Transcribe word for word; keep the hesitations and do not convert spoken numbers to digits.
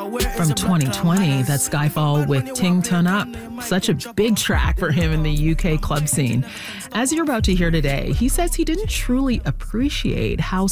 From twenty twenty, that's Skyfall with Ting Turn Up. Such a big track for him in the U K club scene. As you're about to hear today, he says he didn't truly appreciate how